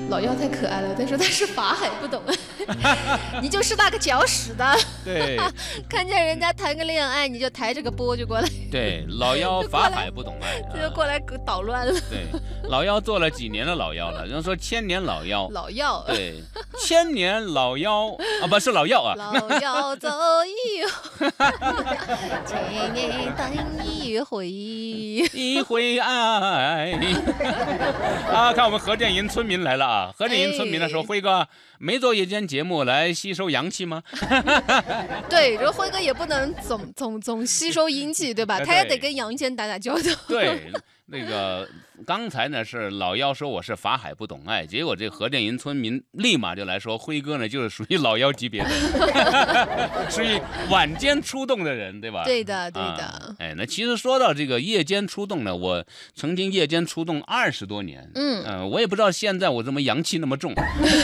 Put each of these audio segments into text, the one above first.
老妖太可爱了，他说他是法海不懂，你就是那个搅屎的。 对， 看见人家谈个恋爱，你就抬着个钵就过来。 对，老妖法海不懂爱， 他就过来捣乱了。 对，老妖做了几年的老妖了？人家说千年老妖。 老妖。 对，千年老妖啊，不是老妖啊。 老妖走一回，千年等一回， 一回爱。啊，看我们何建营村民来了啊！何建营村民呢说：“辉哥没做夜间节目来吸收阳气吗？” 对，这辉哥也不能总吸收阴气，对吧？他也得跟阳间打打交道。 对，那个刚才呢是老妖说我是法海不懂爱，结果这何建营村民立马就来说辉哥呢就是属于老妖级别的，属于晚间出动的人，对吧？ 对的，对的。 哎，那其实说到这个夜间出动呢，我曾经夜间出动20多年，我也不知道现在我怎么阳气那么重。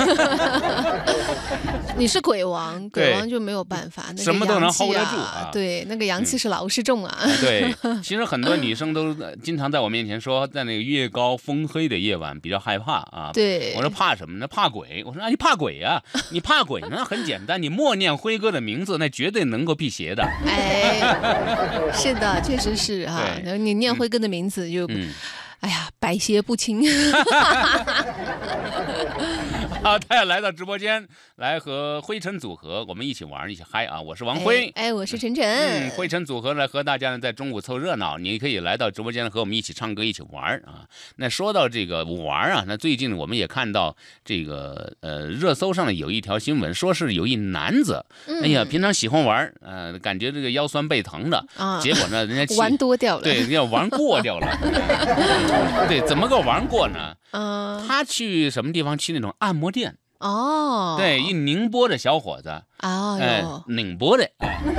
你是鬼王，鬼王就没有办法，那个什么都能 hold 得住啊。对，那个阳气是老是重啊。 对，其实很多女生都经常在我面前说，在那个月高风黑的夜晚比较害怕啊。 对， 我说怕什么呢？怕鬼。我说你怕鬼啊？你怕鬼呢？很简单，你默念辉哥的名字，那绝对能够辟邪的。 哎，是的，确实是啊。你念辉哥的名字就，哎呀，百邪不侵。 好，大家来到直播间，来和灰尘组合我们一起玩，一起嗨啊！我是王辉， 我是晨晨。 灰尘组合呢，和大家呢在中午凑热闹，你可以来到直播间和我们一起唱歌，一起玩啊。那说到这个玩啊，那最近我们也看到这个热搜上有一条新闻，说是有一男子，哎呀，平常喜欢玩，感觉这个腰酸背疼的，结果呢，人家玩多掉了， 对，人家玩过掉了，对，怎么个玩过呢？他去什么地方？去那种按摩店。 哦， 对，一宁波的小伙子，宁波的，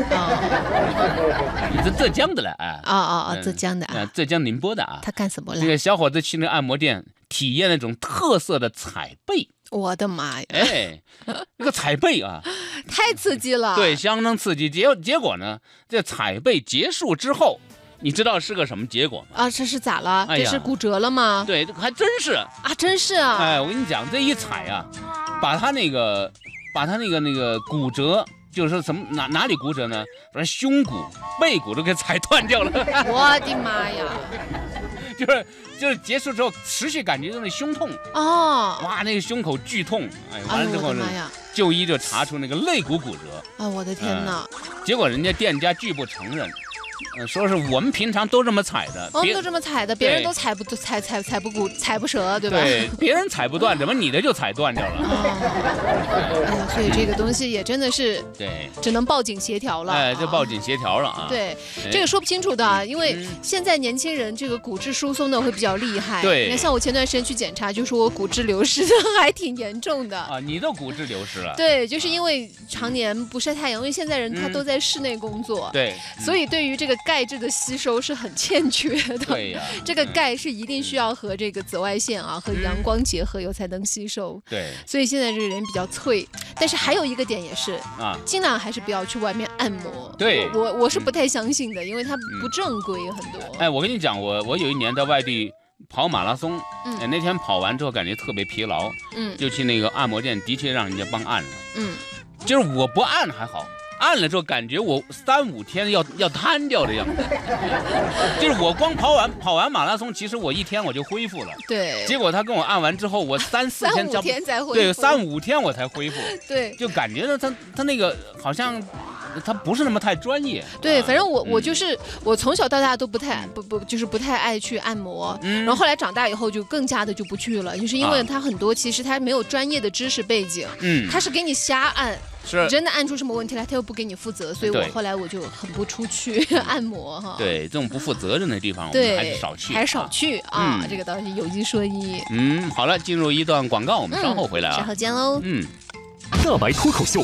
浙江的了， 浙江的啊， 浙江宁波的啊。 他干什么了？ 这个小伙子去那按摩店体验那种特色的踩背。 我的妈呀！ 哎，那个踩背啊， 太刺激了。 对，相当刺激。结果呢，这踩背结束之后。你知道是个什么结果吗？ 啊，这是咋了？这是骨折了吗？ 对，还真是啊， 真是啊！ 哎，我跟你讲，这一踩啊，把他那个骨折，就是说什么哪里骨折呢？把胸骨、背骨都给踩断掉了。 我的妈呀！ 就是结束之后持续感觉到那胸痛哇，那个胸口剧痛，哎，完了之后呢，就医就查出那个肋骨骨折。 啊，我的天哪！ 结果人家店家拒不承认。说是我们平常都这么踩的， 我们都这么踩的，别人都踩不折，对吧？ 对，别人踩不断，怎么你的就踩断掉了？ 哎呀，所以这个东西也真的是对， 只能报警协调了。 哎，就报警协调了啊。 对，这个说不清楚的，因为现在年轻人这个骨质疏松的会比较厉害。 对， 你看像我前段时间去检查，就说我骨质流失的还挺严重的啊。你的骨质流失了？ 对，就是因为常年不晒太阳，因为现在人他都在室内工作， 对， 所以对于这个钙质的吸收是很欠缺的。 对呀， 这个钙是一定需要和这个紫外线和阳光结合以后才能吸收。 对， 所以现在这个人比较脆，但是还有一个点也是尽量还是不要去外面按摩。 对， 我是不太相信的，因为它不正规很多。 哎，我跟你讲，我有一年在外地跑马拉松，那天跑完之后感觉特别疲劳，就去那个按摩店，的确让人家帮按了，就是我不按还好。按了之后，感觉我3、5天要瘫掉的样子，就是我光跑完马拉松，其实我1天我就恢复了。 对。 结果他跟我按完之后，我3、4天 3、5天才恢复。 对，3、5天我才恢复。 对。 就感觉到他那个好像。他不是那么太专业。 对，反正我就是我从小到大都不太爱去按摩，然后后来长大以后就更加的就不去了，就是因为他很多其实他没有专业的知识背景，他是给你瞎按。 是真的按出什么问题来，他又不给你负责，所以我后来我就很不出去按摩哈。 对，这种不负责任的地方，我们还是少去， 还是少去啊。这个倒是有一说一。 好了，进入一段广告，我们稍后回来啊， 稍后见喽。 大白脱口秀